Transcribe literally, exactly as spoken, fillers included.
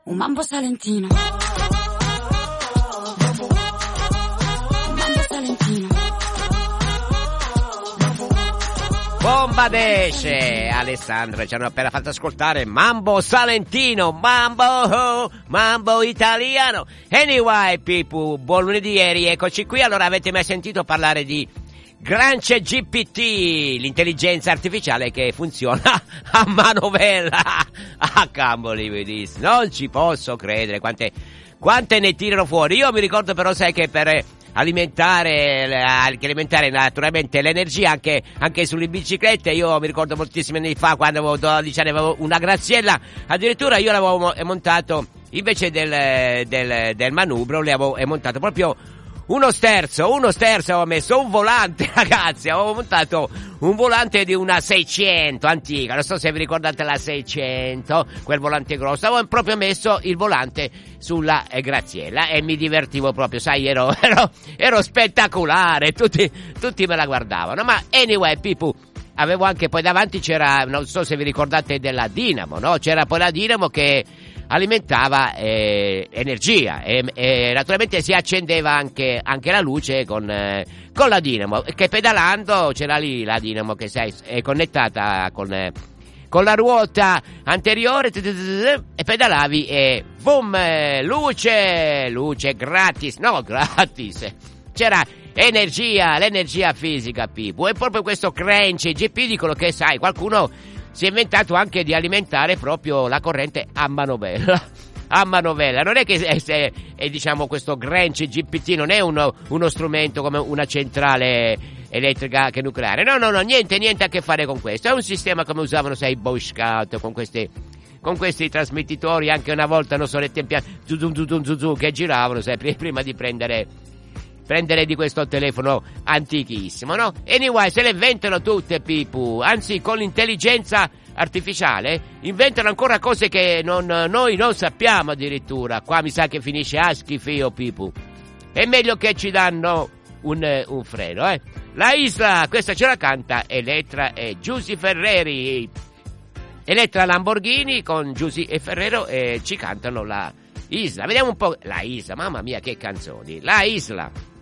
Un mambo salentino. Bomba desce, Alessandro, ci hanno appena fatto ascoltare Mambo Salentino, Mambo, Mambo italiano. Anyway, people, buon lunedì, ieri, eccoci qui. Allora, avete mai sentito parlare di Grance G P T, l'intelligenza artificiale che funziona a manovella? Ah, camboli, vedi, non ci posso credere, quante, quante ne tirano fuori. Io mi ricordo però, sai che per alimentare, alimentare naturalmente l'energia anche, anche sulle biciclette, io mi ricordo moltissimi anni fa, quando avevo dodici anni, avevo una Graziella, addirittura io l'avevo montato, invece del, del, del manubrio, le avevo montato proprio uno sterzo, uno sterzo avevo messo, un volante, ragazzi, avevo montato un volante di una seicento antica, non so se vi ricordate la seicento, quel volante grosso, avevo proprio messo il volante sulla eh, Graziella e mi divertivo proprio, sai, ero, ero, ero spettacolare, tutti, tutti me la guardavano, ma anyway, Pipu, avevo anche poi davanti c'era, non so se vi ricordate della Dinamo, no? C'era poi la Dinamo che alimentava eh, energia e, e naturalmente si accendeva anche, anche la luce con, eh, con la Dinamo, che pedalando c'era lì la Dinamo che sai, è connettata con, eh, con la ruota anteriore e pedalavi e boom, luce, luce gratis, no gratis, c'era energia, l'energia fisica, Pipu, e proprio questo Grance G P T dicono che sai, qualcuno si è inventato anche di alimentare proprio la corrente a manovella. A manovella. Non è che è, è, è, diciamo questo Grance G P T non è uno, uno strumento come una centrale elettrica che nucleare. No, no, no, niente, niente a che fare con questo. È un sistema come usavano, sai, i Boy Scout con questi, con questi trasmettitori, anche una volta, non so, le tempiane che giravano, sai, prima di prendere prendere di questo telefono antichissimo, no? Anyway, se le inventano tutte, Pipu, anzi con l'intelligenza artificiale inventano ancora cose che non, noi non sappiamo addirittura. Qua mi sa che finisce a schifio, Pipu. È meglio che ci danno un, un freno, eh? La Isla, questa ce la canta Elettra e Giusy Ferreri. Elettra Lamborghini con Giusy e Ferrero e ci cantano la Isla. Vediamo un po'. La Isla, mamma mia che canzoni. La Isla.